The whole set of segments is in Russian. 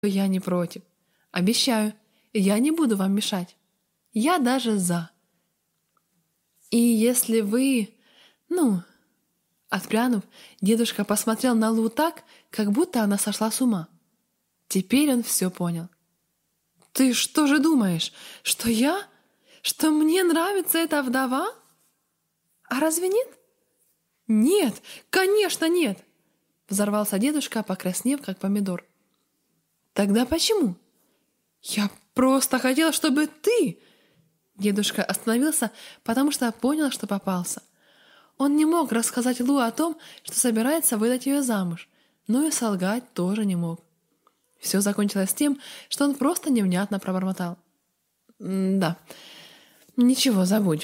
Я не против. Обещаю, я не буду вам мешать. Я даже за. И если вы... Отпрянув, дедушка посмотрел на Лу так, как будто она сошла с ума. Теперь он все понял. «Ты что же думаешь, что я? Что мне нравится эта вдова? А разве нет?» «Нет, конечно нет!» Взорвался дедушка, покраснев, как помидор. «Тогда почему?» «Я просто хотела, чтобы ты...» Дедушка остановился, потому что понял, что попался. Он не мог рассказать Лу о том, что собирается выдать ее замуж, но и солгать тоже не мог. Все закончилось тем, что он просто невнятно пробормотал. «Да, ничего, забудь.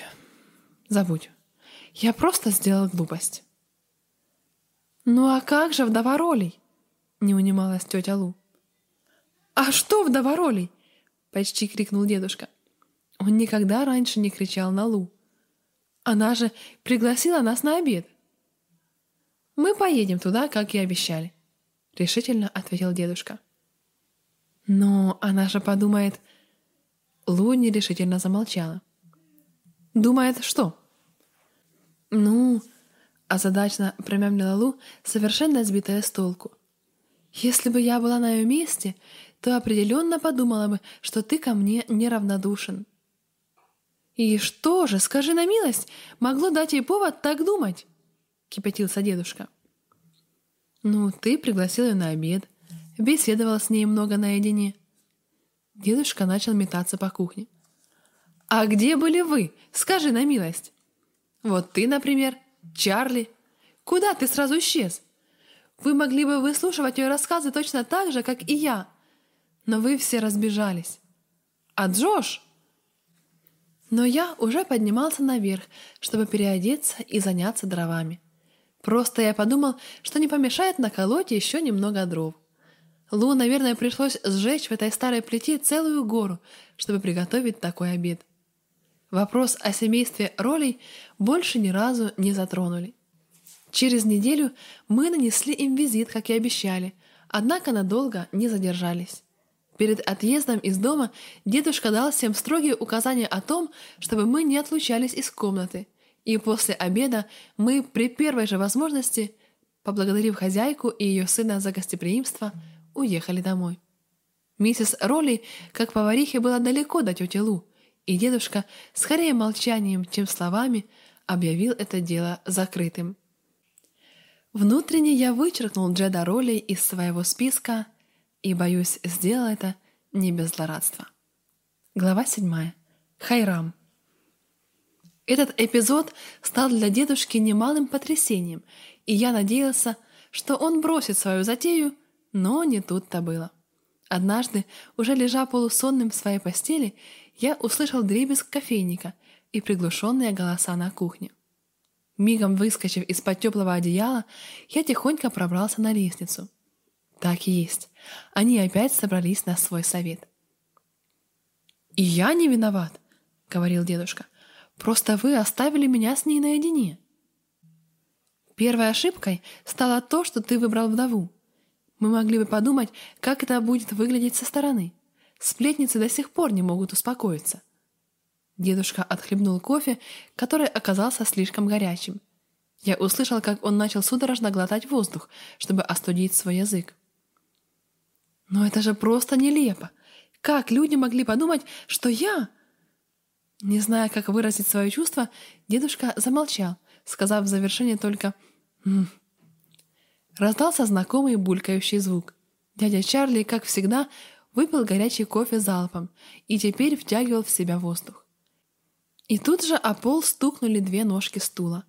Я просто сделал глупость». «Ну а как же вдова Ролей?» — не унималась тетя Лу. «А что вдова Ролей?» — почти крикнул дедушка. Он никогда раньше не кричал на Лу. «Она же пригласила нас на обед». «Мы поедем туда, как и обещали», — решительно ответил дедушка. «Но она же подумает...» Лу нерешительно замолчала. «Думает, что?» Озадаченно промямлила Лу, совершенно сбитая с толку. «Если бы я была на ее месте, то определенно подумала бы, что ты ко мне неравнодушен». «И что же, скажи на милость, могло дать ей повод так думать?» — кипятился дедушка. «Ты пригласил ее на обед, беседовал с ней много наедине». Дедушка начал метаться по кухне. «А где были вы? Скажи на милость. Вот ты, например, Чарли. Куда ты сразу исчез? Вы могли бы выслушивать ее рассказы точно так же, как и я. Но вы все разбежались. А Джош...» Но я уже поднимался наверх, чтобы переодеться и заняться дровами. Просто я подумал, что не помешает наколоть еще немного дров. Лу, наверное, пришлось сжечь в этой старой плите целую гору, чтобы приготовить такой обед. Вопрос о семействе Ролей больше ни разу не затронули. Через неделю мы нанесли им визит, как и обещали, однако надолго не задержались. Перед отъездом из дома дедушка дал всем строгие указания о том, чтобы мы не отлучались из комнаты, и после обеда мы при первой же возможности, поблагодарив хозяйку и ее сына за гостеприимство, уехали домой. Миссис Ролли, как поварихе, была далеко до тети Лу, и дедушка, скорее молчанием, чем словами, объявил это дело закрытым. Внутренне я вычеркнул Джеда Ролли из своего списка и, боюсь, сделал это не без злорадства. Глава 7. Хайрам. Этот эпизод стал для дедушки немалым потрясением, и я надеялся, что он бросит свою затею, но не тут-то было. Однажды, уже лежа полусонным в своей постели, я услышал дребезг кофейника и приглушенные голоса на кухне. Мигом выскочив из-под теплого одеяла, я тихонько пробрался на лестницу. Так и есть. Они опять собрались на свой совет. «И я не виноват», — говорил дедушка. «Просто вы оставили меня с ней наедине». «Первой ошибкой стало то, что ты выбрал вдову. Мы могли бы подумать, как это будет выглядеть со стороны. Сплетницы до сих пор не могут успокоиться». Дедушка отхлебнул кофе, который оказался слишком горячим. Я услышал, как он начал судорожно глотать воздух, чтобы остудить свой язык. «Но это же просто нелепо! Как люди могли подумать, что я...» Не зная, как выразить свое чувство, дедушка замолчал, сказав в завершение только «М». Раздался знакомый булькающий звук. Дядя Чарли, как всегда, выпил горячий кофе залпом и теперь втягивал в себя воздух. И тут же о пол стукнули 2 ножки стула.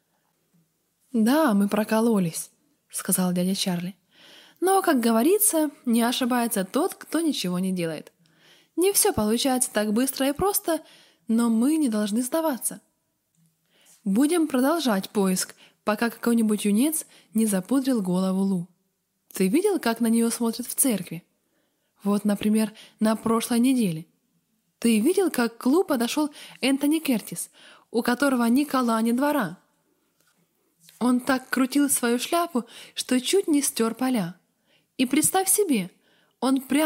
«Да, мы прокололись», — сказал дядя Чарли. «Но, как говорится, не ошибается тот, кто ничего не делает. Не все получается так быстро и просто, но мы не должны сдаваться. Будем продолжать поиск, пока какой-нибудь юнец не запудрил голову Лу. Ты видел, как на нее смотрят в церкви? Вот, например, на прошлой неделе. Ты видел, как к Лу подошел Энтони Кертис, у которого ни кола, ни двора? Он так крутил свою шляпу, что чуть не стер поля. И представь себе, Он прямо